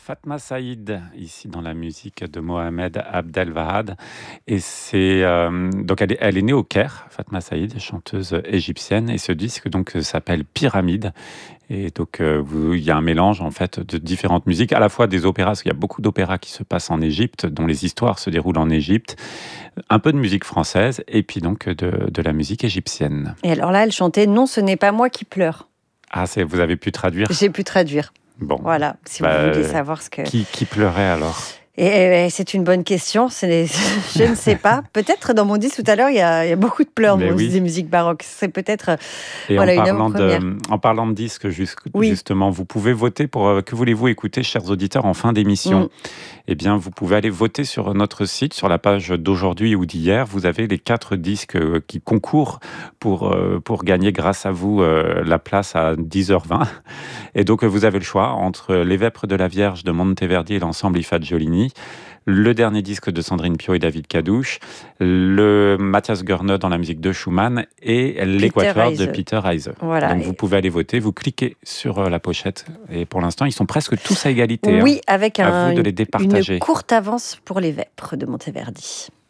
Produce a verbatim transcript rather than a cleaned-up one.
Fatma Saïd, ici dans la musique de Mohamed Abdelwahad. Et c'est euh, donc elle est, elle est née au Caire, Fatma Saïd, chanteuse égyptienne. Et ce disque donc s'appelle Pyramide. Et donc euh, vous- il y a un mélange en fait de différentes musiques, à la fois des opéras, parce qu'il y a beaucoup d'opéras qui se passent en Égypte, dont les histoires se déroulent en Égypte, un peu de musique française, et puis donc de, de la musique égyptienne. Et alors là, elle chantait Non, ce n'est pas moi qui pleure. Ah, c'est, vous avez pu traduire? J'ai pu traduire. Bon. Voilà, si Bah, vous voulez savoir ce que... Qui, qui pleurait alors? Et, et c'est une bonne question, c'est- je ne sais pas. Peut-être dans mon disque tout à l'heure, il y a, il y a beaucoup de pleurs Mais dans oui. des musiques baroques. C'est peut-être euh, Et voilà, en, une parlant avant-première. de, en parlant de disques, jus- Oui. justement, vous pouvez voter pour euh, que voulez-vous écouter, chers auditeurs, en fin d'émission. Mm. Eh bien, vous pouvez aller voter sur notre site, sur la page d'aujourd'hui ou d'hier. Vous avez les quatre disques euh, qui concourent pour, euh, pour gagner, grâce à vous, euh, la place à dix heures vingt. Et donc, euh, vous avez le choix entre Les Vêpres de la Vierge de Monteverdi et l'ensemble I F A Giolini, le dernier disque de Sandrine Pio et David Cadouche, le Matthias Görne dans la musique de Schumann et l'Équateur de Heise. Peter Heise. Voilà. Donc, vous Et- pouvez aller voter, vous cliquez sur euh, la pochette. Et pour l'instant, ils sont presque tous à égalité. Oui, hein. avec À un, vous de les une départager. courte avance pour les Vêpres de Monteverdi.